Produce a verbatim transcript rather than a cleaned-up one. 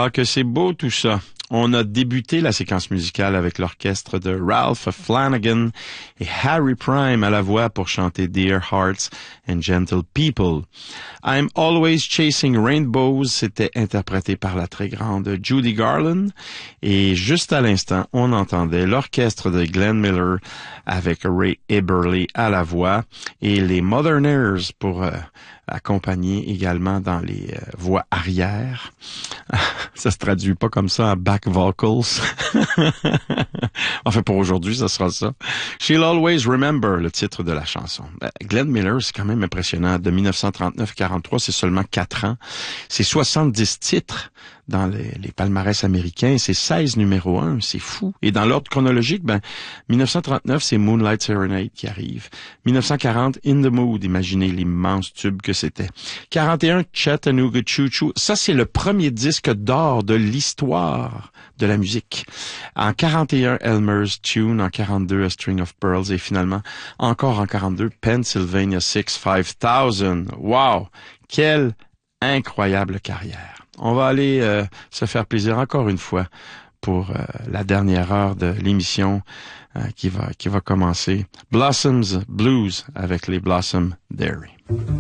Ah, que c'est beau tout ça. On a débuté la séquence musicale avec l'orchestre de Ralph Flanagan et Harry Prime à la voix pour chanter Dear Hearts and Gentle People. I'm Always Chasing Rainbows, c'était interprété par la très grande Judy Garland. Et juste à l'instant, on entendait l'orchestre de Glenn Miller avec Ray Eberle à la voix et les Modernaires pour euh, accompagner également dans les euh, voix arrière. Ça se traduit pas comme ça en back vocals. Enfin, pour aujourd'hui, ça sera ça. She'll Always Remember, le titre de la chanson. Ben, Glenn Miller, c'est quand même impressionnant. De dix-neuf cent trente-neuf à quarante-trois, c'est seulement quatre ans. C'est soixante-dix titres dans les, les palmarès américains. C'est seize numéro un. C'est fou. Et dans l'ordre chronologique, ben, dix-neuf cent trente-neuf, c'est Moonlight Serenade qui arrive. dix-neuf cent quarante, In the Mood. Imaginez l'immense tube que c'était. quarante et un, Chattanooga Choo Choo. Ça, c'est le premier disque d'or de l'histoire de la musique. En quarante et un, Elmer's Tune. En quarante-deux, A String of Pearls. Et finalement, encore en quarante-deux, Pennsylvania six five thousand. Wow! Quelle incroyable carrière. On va aller euh, se faire plaisir encore une fois pour euh, la dernière heure de l'émission euh, qui va qui va commencer. Blossoms Blues avec les Blossom Dairy.